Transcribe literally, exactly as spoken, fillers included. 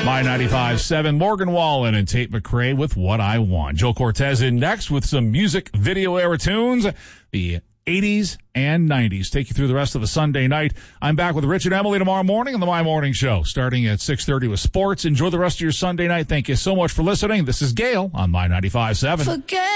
My ninety-five point seven, Morgan Wallen and Tate McRae with What I Want. Joe Cortez in next with some music video era tunes, the eighties and nineties. Take you through the rest of the Sunday night. I'm back with Rich and Emily tomorrow morning on the My Morning Show, starting at six thirty with sports. Enjoy the rest of your Sunday night. Thank you so much for listening. This is Gail on My ninety-five point seven. Forget